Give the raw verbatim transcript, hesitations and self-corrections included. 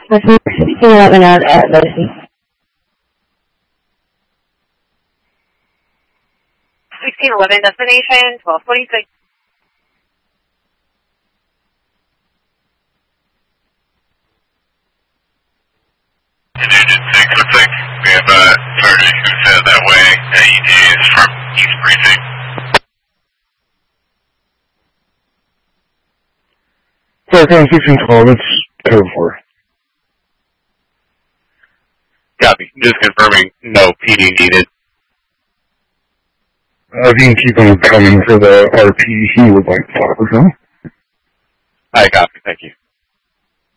sixteen eleven out at Lucy. sixteen eleven destination, twelve twenty-six. Union six oh six, we have a Sergeant who's headed that way. E T is from East Precinct. Falcon sixteen twelve, it's code four. Copy. Just confirming, no P D needed. Uh, if you can keep him coming for the R P, he would like to talk or something. I copy, thank you.